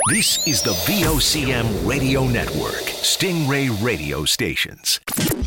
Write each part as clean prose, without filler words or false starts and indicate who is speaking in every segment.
Speaker 1: This is the VOCM Radio Network, Stingray Radio Stations.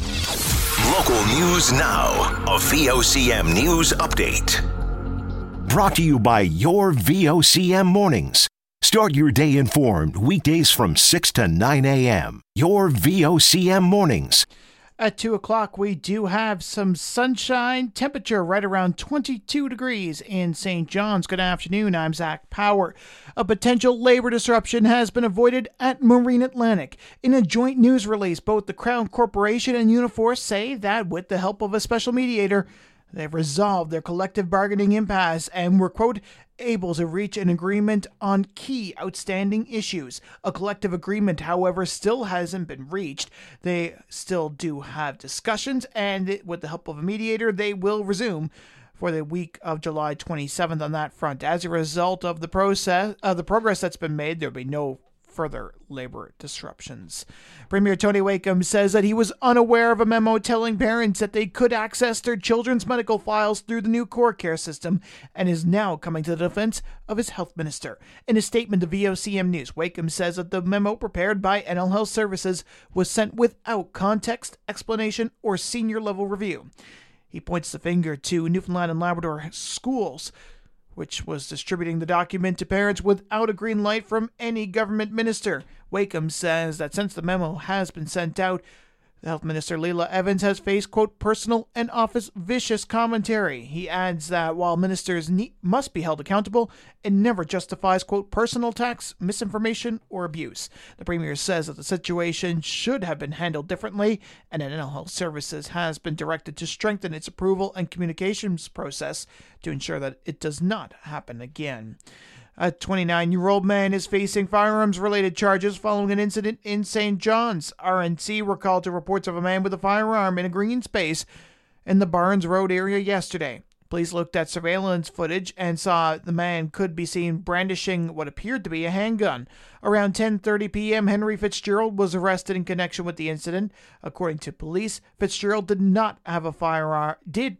Speaker 1: Local news now, a VOCM news update. Brought to you by your VOCM mornings. Start your day informed weekdays from 6 to 9 a.m. Your VOCM mornings.
Speaker 2: At 2 o'clock, we do have some sunshine. Temperature right around 22 degrees in St. John's. Good afternoon. I'm Zach Power. A potential labor disruption has been avoided at Marine Atlantic. In a joint news release, both the Crown Corporation and Uniforce say that with the help of a special mediator, they've resolved their collective bargaining impasse and were, quote, able to reach an agreement on key outstanding issues. A collective agreement, however, still hasn't been reached. They still do have discussions, and with the help of a mediator, they will resume for the week of July 27th on that front. As a result of the progress that's been made, there'll be no further labor disruptions. Premier Tony Wakeham says that he was unaware of a memo telling parents that they could access their children's medical files through the new CoreCare system and is now coming to the defense of his health minister. In a statement to VOCM News, Wakeham says that the memo prepared by NL Health Services was sent without context, explanation, or senior level review. He points the finger to Newfoundland and Labrador schools, which was distributing the document to parents without a green light from any government minister. Wakeham says that since the memo has been sent out, the Health Minister Leila Evans has faced, quote, personal and office vicious commentary. He adds that while ministers must be held accountable, it never justifies, quote, personal attacks, misinformation, or abuse. The Premier says that the situation should have been handled differently, and NL Health Services has been directed to strengthen its approval and communications process to ensure that it does not happen again. A 29-year-old man is facing firearms-related charges following an incident in St. John's. RNC were called to reports of a man with a firearm in a green space in the Barnes Road area yesterday. Police looked at surveillance footage and saw the man could be seen brandishing what appeared to be a handgun. Around 10:30 p.m., Henry Fitzgerald was arrested in connection with the incident. According to police, Fitzgerald did not have a firearm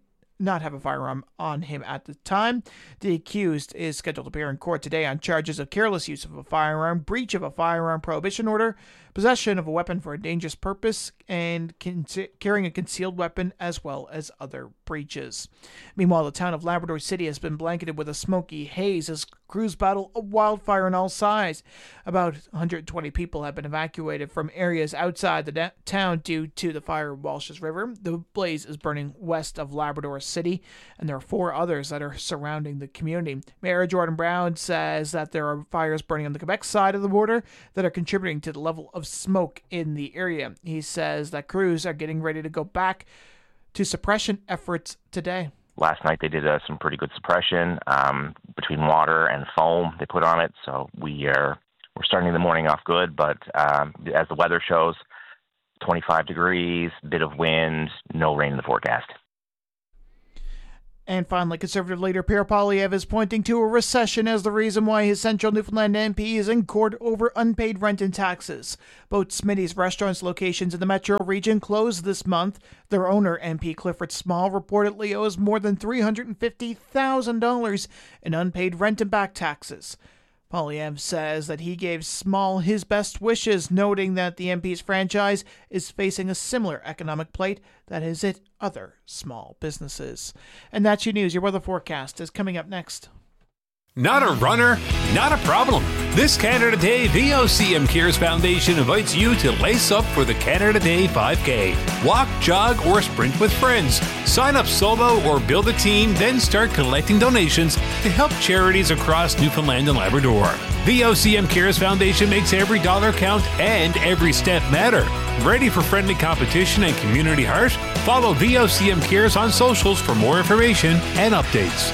Speaker 2: on him at the time. The accused is scheduled to appear in court today on charges of careless use of a firearm, breach of a firearm prohibition order, possession of a weapon for a dangerous purpose, and carrying a concealed weapon, as well as other breaches. Meanwhile, the town of Labrador City has been blanketed with a smoky haze as crews battle a wildfire on all sides. About 120 people have been evacuated from areas outside the town due to the fire in Walsh's River. The blaze is burning west of Labrador City, and there are 4 others that are surrounding the community. Mayor Jordan Brown says that there are fires burning on the Quebec side of the border that are contributing to the level of smoke in the area. He says that crews are getting ready to go back to suppression efforts today.
Speaker 3: Last night they did some pretty good suppression between water and foam they put on it. So we're starting the morning off good, but as the weather shows, 25 degrees, bit of wind, no rain in the forecast.
Speaker 2: And finally, Conservative leader Pierre Poilievre is pointing to a recession as the reason why his Central Newfoundland MP is in court over unpaid rent and taxes. Both Smitty's restaurants locations in the metro region closed this month. Their owner, MP Clifford Small, reportedly owes more than $350,000 in unpaid rent and back taxes. Poilievre says that he gave Small his best wishes, noting that the MP's franchise is facing a similar economic plight that has hit other small businesses. And that's your news. Your weather forecast is coming up next.
Speaker 4: Not a runner? Not a problem. This Canada Day, VOCM Cares Foundation invites you to lace up for the Canada Day 5K. Walk, jog, or sprint with friends. Sign up solo or build a team, then start collecting donations to help charities across Newfoundland and Labrador. VOCM Cares Foundation makes every dollar count and every step matter. Ready for friendly competition and community heart? Follow VOCM Cares on socials for more information and updates.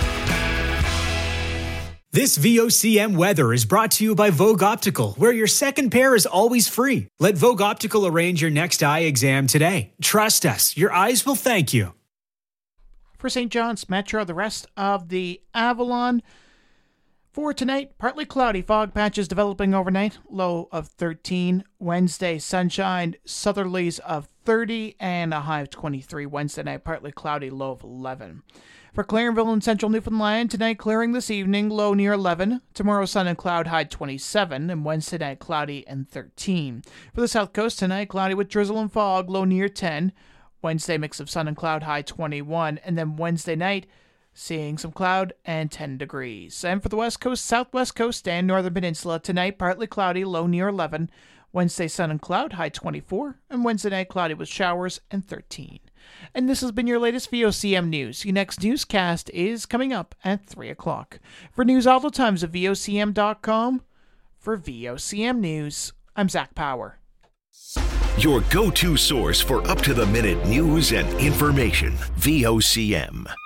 Speaker 5: This VOCM weather is brought to you by Vogue Optical, where your second pair is always free. Let Vogue Optical arrange your next eye exam today. Trust us, your eyes will thank you.
Speaker 2: For St. John's Metro, the rest of the Avalon. For tonight, partly cloudy, fog patches developing overnight, low of 13. Wednesday, sunshine, southerlies of 30 and a high of 23. Wednesday night, partly cloudy, low of 11. For Clarenville and central Newfoundland, tonight clearing this evening, low near 11. Tomorrow, sun and cloud, high 27. And Wednesday night, cloudy and 13. For the south coast, tonight, cloudy with drizzle and fog, low near 10. Wednesday, mix of sun and cloud, high 21. And then Wednesday night, seeing some cloud and 10 degrees. And for the west coast, southwest coast, and northern peninsula, tonight, partly cloudy, low near 11. Wednesday, sun and cloud, high 24. And Wednesday night, cloudy with showers and 13. And this has been your latest VOCM news. Your next newscast is coming up at 3 o'clock. For news all the times at VOCM.com. For VOCM News, I'm Zach Power.
Speaker 1: Your go-to source for up-to-the-minute news and information. VOCM.